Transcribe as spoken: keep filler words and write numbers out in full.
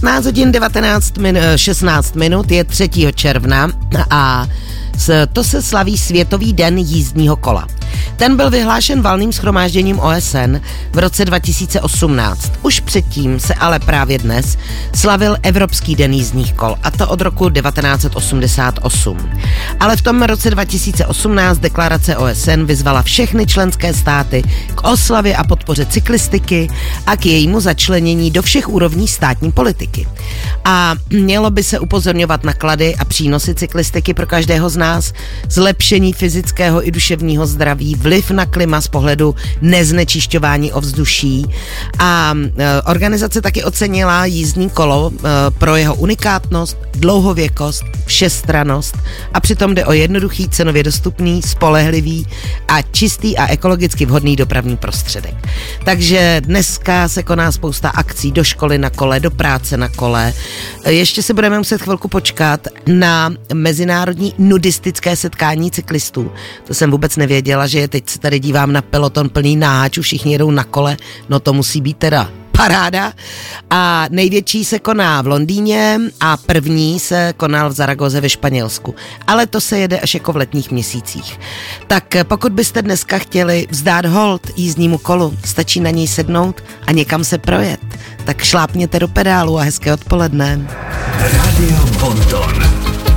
patnáct hodin devatenáct min, šestnáct minut je třetího června a to se slaví Světový den jízdního kola. Ten byl vyhlášen valným shromážděním O S N v roce dva tisíce osmnáct. Už předtím se ale právě dnes slavil Evropský den jízdních kol, a to od roku devatenáct set osmdesát osm. Ale v tom roce dva tisíce osmnáct deklarace O S N vyzvala všechny členské státy k oslavě a podpoře cyklistiky a k jejímu začlenění do všech úrovní státní politiky. A mělo by se upozorňovat na klady a přínosy cyklistiky pro každého z nás, zlepšení fyzického i duševního zdraví, vliv na klima z pohledu neznečišťování ovzduší. A e, organizace taky ocenila jízdní kolo e, pro jeho unikátnost, dlouhověkost, všestrannost a přitom jde o jednoduchý, cenově dostupný, spolehlivý a čistý a ekologicky vhodný dopravní prostředek. Takže dneska se koná spousta akcí do školy na kole, do práce na kole. Ještě se budeme muset chvilku počkat na mezinárodní nudistické setkání cyklistů. To jsem vůbec nevěděla, že je teď se tady dívám na peloton plný náháčů, všichni jedou na kole, no to musí být teda paráda. A největší se koná v Londýně a první se konal v Zaragoze ve Španělsku. Ale to se jede až jako v letních měsících. Tak pokud byste dneska chtěli vzdát hold jízdnímu kolu, stačí na něj sednout a někam se projet. Tak šlápněte do pedálu a hezké odpoledne. Radio Bonton.